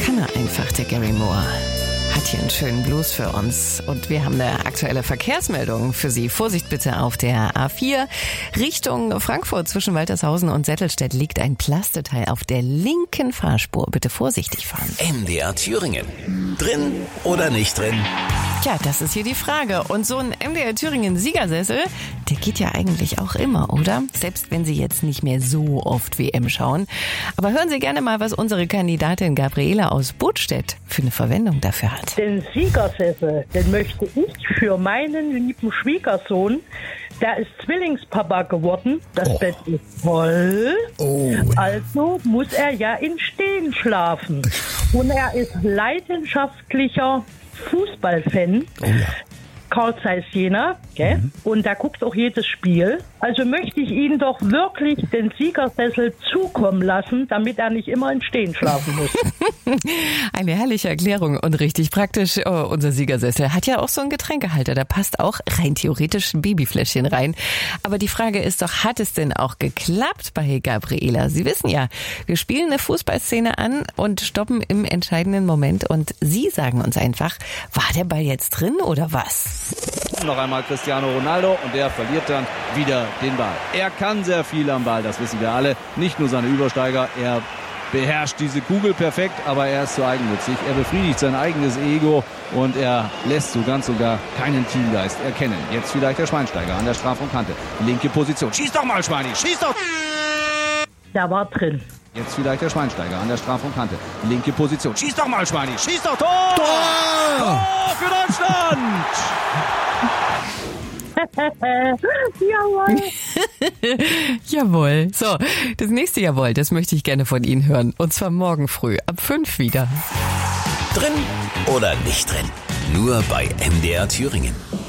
kann er einfach, der Gary Moore. Hat hier einen schönen Blues für uns. Und wir haben eine aktuelle Verkehrsmeldung für Sie. Vorsicht bitte auf der A4. Richtung Frankfurt zwischen Waltershausen und Settelstedt liegt ein Plasteteil auf der linken Fahrspur. Bitte vorsichtig fahren. MDR Thüringen. Drin oder nicht drin? Tja, das ist hier die Frage. Und so ein MDR Thüringen Siegersessel, der geht ja eigentlich auch immer, oder? Selbst wenn Sie jetzt nicht mehr so oft WM schauen. Aber hören Sie gerne mal, was unsere Kandidatin Gabriela aus Budstedt für eine Verwendung dafür hat. Den Siegersessel, den möchte ich für meinen lieben Schwiegersohn. Der ist Zwillingspapa geworden. Das Bett ist voll. Also muss er ja im Stehen schlafen. Und er ist leidenschaftlicher Fußballfan. Carl Zeiss Jena, gell? Und da guckt auch jedes Spiel. Also möchte ich ihn doch wirklich den Siegersessel zukommen lassen, damit er nicht immer im Stehen schlafen muss. Eine herrliche Erklärung und richtig praktisch. Oh, unser Siegersessel hat ja auch so einen Getränkehalter. Da passt auch rein theoretisch ein Babyfläschchen rein. Aber die Frage ist doch, hat es denn auch geklappt bei Gabriela? Sie wissen ja, wir spielen eine Fußballszene an und stoppen im entscheidenden Moment. Und Sie sagen uns einfach, war der Ball jetzt drin oder was? Noch einmal Cristiano Ronaldo und der verliert dann wieder den Ball. Er kann sehr viel am Ball, das wissen wir alle. Nicht nur seine Übersteiger, er beherrscht diese Kugel perfekt, aber er ist zu eigennützig. Er befriedigt sein eigenes Ego und er lässt so ganz und gar keinen Teamgeist erkennen. Jetzt vielleicht der Schweinsteiger an der Strafraumkante. Linke Position. Schieß doch mal, Schweini, schieß doch! Der war drin. Jetzt vielleicht der Schweinsteiger an der Strafraumkante. Linke Position. Schieß doch mal, Schweini. Schieß doch, Tor! Tor für Deutschland! Jawohl. Jawohl. So, das nächste Jawohl, das möchte ich gerne von Ihnen hören. Und zwar morgen früh ab 5 wieder. Drin oder nicht drin? Nur bei MDR Thüringen.